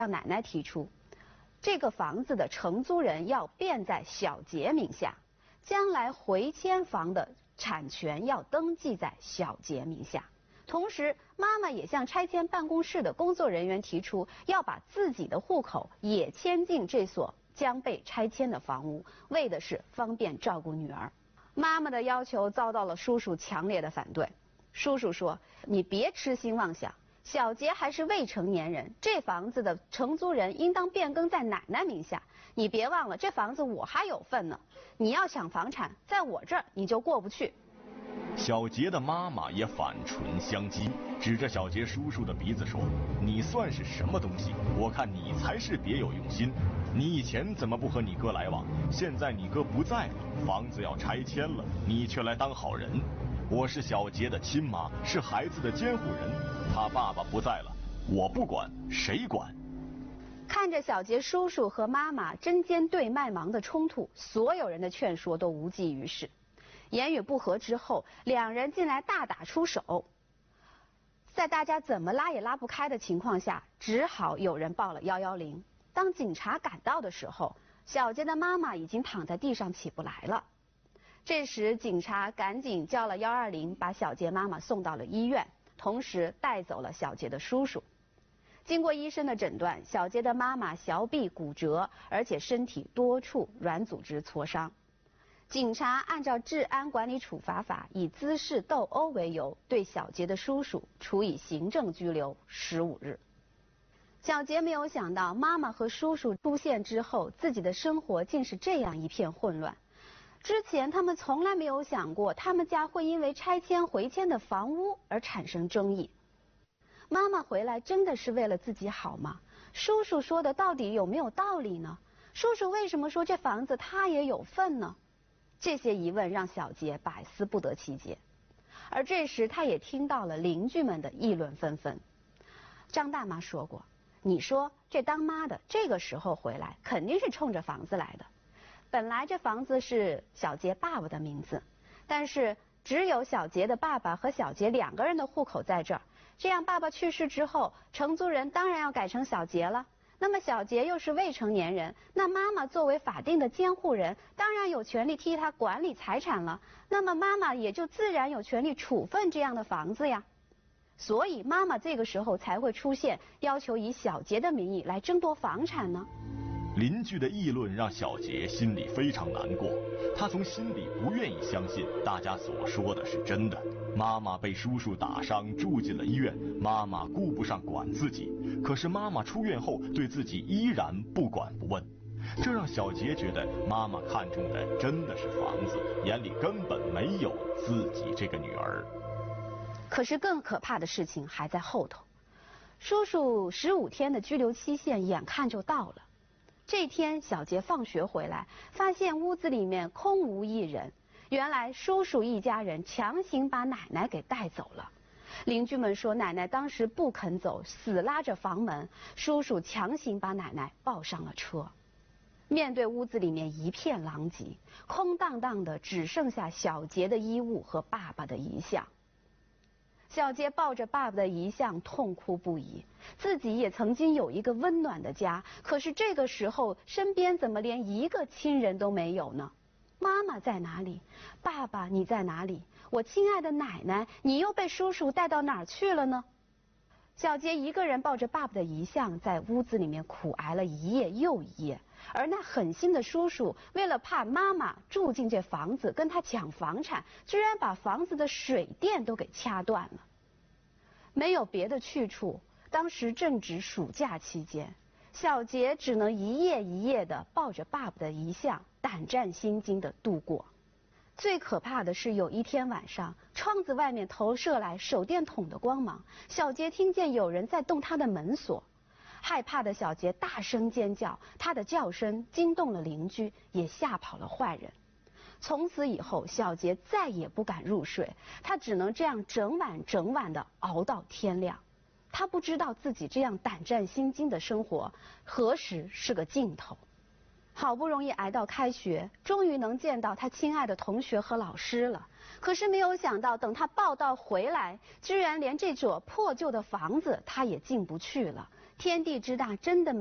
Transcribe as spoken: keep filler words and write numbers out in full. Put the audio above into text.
让奶奶提出，这个房子的承租人要变在小杰名下，将来回迁房的产权要登记在小杰名下。同时，妈妈也向拆迁办公室的工作人员提出，要把自己的户口也迁进这所将被拆迁的房屋，为的是方便照顾女儿。妈妈的要求遭到了叔叔强烈的反对。叔叔说：“你别痴心妄想，小杰还是未成年人，这房子的承租人应当变更在奶奶名下。你别忘了，这房子我还有份呢。你要想房产，在我这儿你就过不去。” 小杰的妈妈也反唇相讥，指着小杰叔叔的鼻子说：“你算是什么东西？我看你才是别有用心。你以前怎么不和你哥来往？现在你哥不在了，房子要拆迁了，你却来当好人。我是小杰的亲妈，是孩子的监护人，他爸爸不在了，我不管，谁管？” 看着小杰叔叔和妈妈针尖对麦芒的冲突，所有人的劝说都无济于事。言语不合之后，两人竟然大打出手。在大家怎么拉也拉不开的情况下，只好有人报了一一零。当警察赶到的时候，小杰的妈妈已经躺在地上起不来了。这时，警察赶紧叫了一二零，把小杰妈妈送到了医院，同时带走了小杰的叔叔。经过医生的诊断，小杰的妈妈小臂骨折，而且身体多处软组织挫伤。警察按照治安管理处罚法，以滋事斗殴为由，对小杰的叔叔处以行政拘留十五日。小杰没有想到，妈妈和叔叔出现之后，自己的生活竟是这样一片混乱。之前他们从来没有想过，他们家会因为拆迁回迁的房屋而产生争议。妈妈回来真的是为了自己好吗？叔叔说的到底有没有道理呢？叔叔为什么说这房子他也有份呢？这些疑问让小杰百思不得其解。而这时他也听到了邻居们的议论纷纷。张大妈说过，你说这当妈的这个时候回来肯定是冲着房子来的。本来这房子是小杰爸爸的名字，但是只有小杰的爸爸和小杰两个人的户口在这儿，这样爸爸去世之后，承租人当然要改成小杰了。那么小杰又是未成年人，那妈妈作为法定的监护人，当然有权利替他管理财产了。那么妈妈也就自然有权利处分这样的房子呀。所以妈妈这个时候才会出现，要求以小杰的名义来争夺房产呢。 邻居的议论让小杰心里非常难过，他从心里不愿意相信大家所说的是真的。妈妈被叔叔打伤，住进了医院，妈妈顾不上管自己，可是妈妈出院后对自己依然不管不问，这让小杰觉得妈妈看中的真的是房子，眼里根本没有自己这个女儿。 可是更可怕的事情还在后头，叔叔十五天的拘留期限眼看就到了。这天小杰放学回来，发现屋子里面空无一人，原来叔叔一家人强行把奶奶给带走了。邻居们说奶奶当时不肯走，死拉着房门，叔叔强行把奶奶抱上了车。面对屋子里面一片狼藉，空荡荡的只剩下小杰的衣物和爸爸的遗像。小杰抱着爸爸的遗像痛哭不已，自己也曾经有一个温暖的家，可是这个时候身边怎么连一个亲人都没有呢？妈妈在哪里？爸爸你在哪里？我亲爱的奶奶，你又被叔叔带到哪儿去了呢？小杰一个人抱着爸爸的遗像，在屋子里面苦挨了一夜又一夜。而那狠心的叔叔，为了怕妈妈住进这房子跟他抢房产，居然把房子的水电都给掐断了。没有别的去处，当时正值暑假期间，小杰只能一夜一夜的抱着爸爸的遗像，胆战心惊的度过。最可怕的是，有一天晚上，窗子外面投射来手电筒的光芒，小杰听见有人在动他的门锁。害怕的小杰大声尖叫，他的叫声惊动了邻居，也吓跑了坏人。从此以后，小杰再也不敢入睡，他只能这样整晚整晚的熬到天亮。他不知道自己这样胆战心惊的生活何时是个尽头。好不容易挨到开学，终于能见到他亲爱的同学和老师了。可是没有想到，等他报到回来，居然连这所破旧的房子他也进不去了。 天地之大，真的没